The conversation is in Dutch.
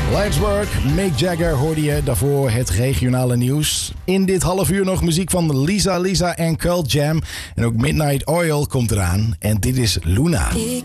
Let's Work, Mick Jagger hoorde je. Daarvoor het regionale nieuws. In dit half uur nog muziek van Lisa en Curl Jam. En ook Midnight Oil komt eraan. En dit is Luna.